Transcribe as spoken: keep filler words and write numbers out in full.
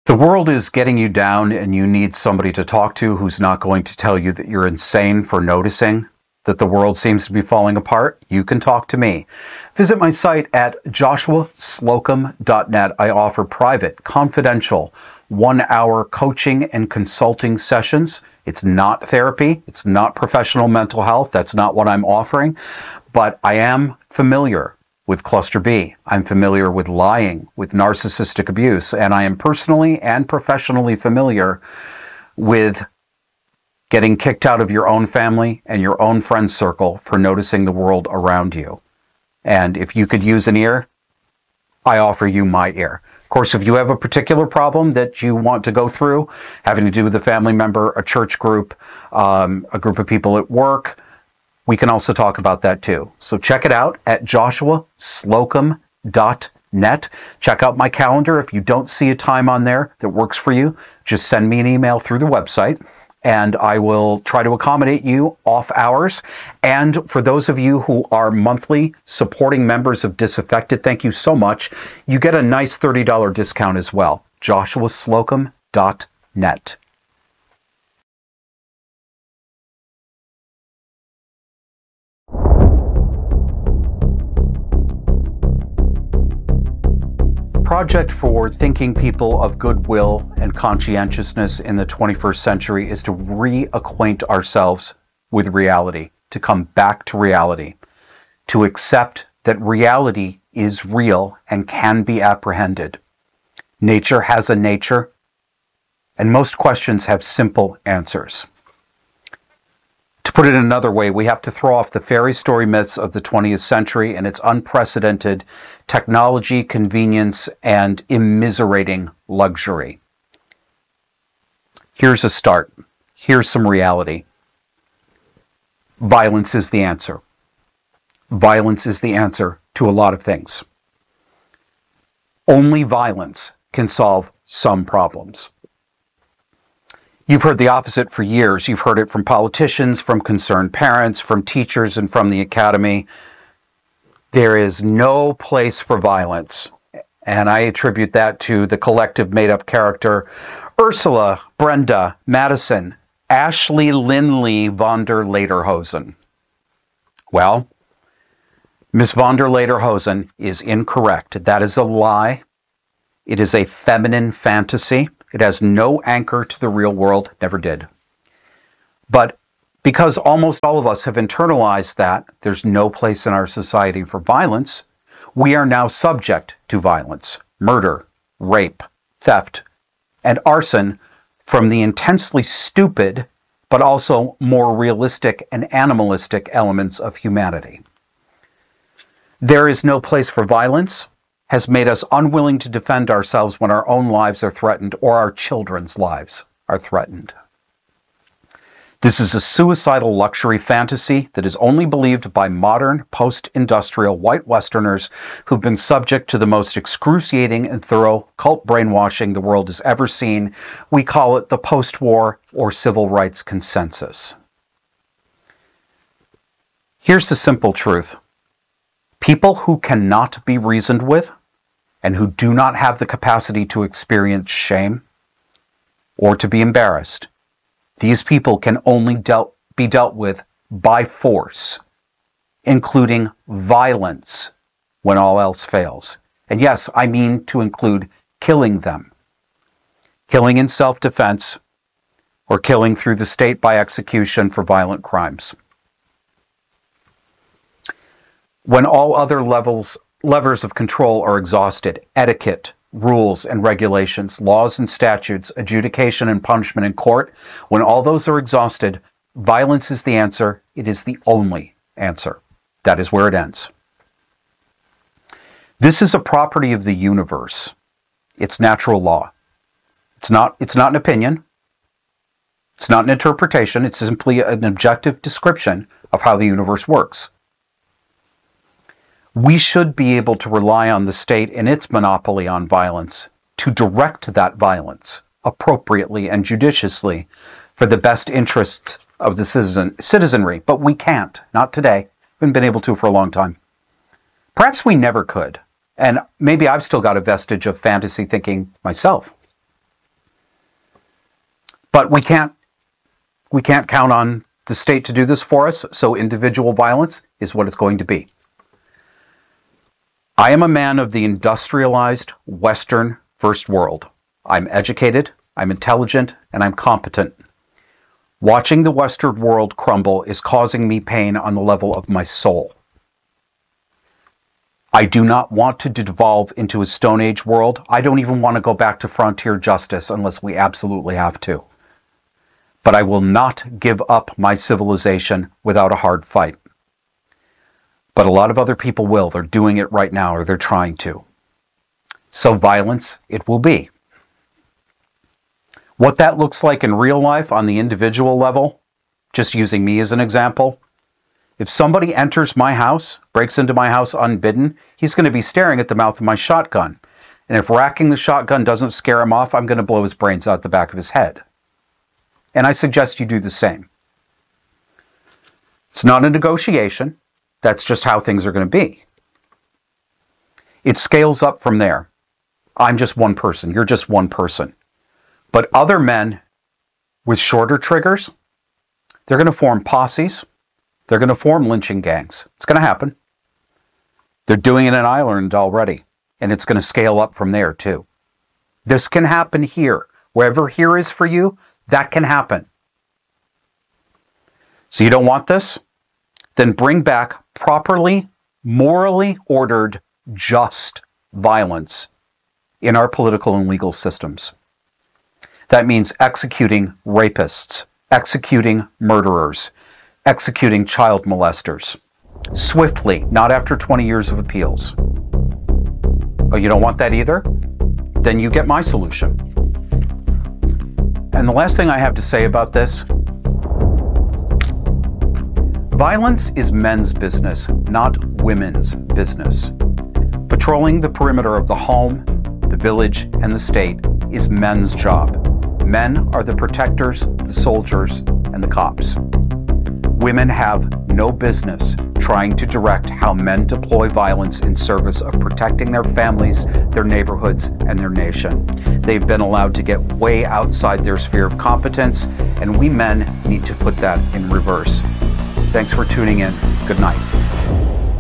The world is getting you down and you need somebody to talk to who's not going to tell you that you're insane for noticing that the world seems to be falling apart. You can talk to me. Visit my site at joshua slocum dot net. I offer private, confidential, one-hour coaching and consulting sessions. It's not therapy. It's not professional mental health. That's not what I'm offering. But I am familiar with cluster B. I'm familiar with lying, with narcissistic abuse, and I am personally and professionally familiar with getting kicked out of your own family and your own friend circle for noticing the world around you. And if you could use an ear, I offer you my ear. Of course, if you have a particular problem that you want to go through, having to do with a family member, a church group, um, a group of people at work, we can also talk about that too. So check it out at joshua slocum dot net. Check out my calendar. If you don't see a time on there that works for you, just send me an email through the website, and I will try to accommodate you off hours. And for those of you who are monthly supporting members of Disaffected, thank you so much. You get a nice thirty dollars discount as well. joshua slocum dot net. Project for thinking people of goodwill and conscientiousness in the twenty-first century is to reacquaint ourselves with reality, to come back to reality, to accept that reality is real and can be apprehended. Nature has a nature, and most questions have simple answers. To put it another way, we have to throw off the fairy story myths of the twentieth century and its unprecedented technology, convenience, and immiserating luxury. Here's a start. Here's some reality. Violence is the answer. Violence is the answer to a lot of things. Only violence can solve some problems. You've heard the opposite for years. You've heard it from politicians, from concerned parents, from teachers, and from the academy. There is no place for violence. And I attribute that to the collective made-up character Ursula, Brenda, Madison, Ashley Lindley von der Lederhosen. Well, Miss von der Lederhosen is incorrect. That is a lie. It is a feminine fantasy. It has no anchor to the real world, never did. But because almost all of us have internalized that there's no place in our society for violence, we are now subject to violence, murder, rape, theft, and arson from the intensely stupid, but also more realistic and animalistic elements of humanity. There is no place for violence has made us unwilling to defend ourselves when our own lives are threatened or our children's lives are threatened. This is a suicidal luxury fantasy that is only believed by modern, post-industrial white Westerners who've been subject to the most excruciating and thorough cult brainwashing the world has ever seen. We call it the post-war or civil rights consensus. Here's the simple truth. People who cannot be reasoned with and who do not have the capacity to experience shame or to be embarrassed, these people can only dealt, be dealt with by force, including violence when all else fails. And yes, I mean to include killing them. Killing in self-defense or killing through the state by execution for violent crimes. When all other levels, levers of control are exhausted, etiquette, rules and regulations, laws and statutes, adjudication and punishment in court, when all those are exhausted, violence is the answer. It is the only answer. That is where it ends. This is a property of the universe. It's natural law. It's not, it's not an opinion. It's not an interpretation. It's simply an objective description of how the universe works. We should be able to rely on the state and its monopoly on violence to direct that violence appropriately and judiciously for the best interests of the citizen, citizenry. But we can't. Not today. We haven't been able to for a long time. Perhaps we never could. And maybe I've still got a vestige of fantasy thinking myself. But we can't we can't count on the state to do this for us, so individual violence is what it's going to be. I am a man of the industrialized Western first world. I'm educated, I'm intelligent, and I'm competent. Watching the Western world crumble is causing me pain on the level of my soul. I do not want to devolve into a Stone Age world. I don't even want to go back to frontier justice unless we absolutely have to. But I will not give up my civilization without a hard fight. But a lot of other people will. They're doing it right now, or they're trying to. So violence it will be. What that looks like in real life on the individual level, just using me as an example, if somebody enters my house, breaks into my house unbidden, he's going to be staring at the mouth of my shotgun. And if racking the shotgun doesn't scare him off, I'm going to blow his brains out the back of his head. And I suggest you do the same. It's not a negotiation. That's just how things are going to be. It scales up from there. I'm just one person. You're just one person. But other men with shorter triggers, they're going to form posses. They're going to form lynching gangs. It's going to happen. They're doing it in Ireland already. And it's going to scale up from there too. This can happen here. Wherever here is for you, that can happen. So you don't want this? Then bring back properly, morally ordered, just violence in our political and legal systems. That means executing rapists, executing murderers, executing child molesters. Swiftly, not after twenty years of appeals. Oh, you don't want that either? Then you get my solution. And the last thing I have to say about this, violence is men's business, not women's business. Patrolling the perimeter of the home, the village, and the state is men's job. Men are the protectors, the soldiers, and the cops. Women have no business trying to direct how men deploy violence in service of protecting their families, their neighborhoods, and their nation. They've been allowed to get way outside their sphere of competence, and we men need to put that in reverse. Thanks for tuning in. Good night.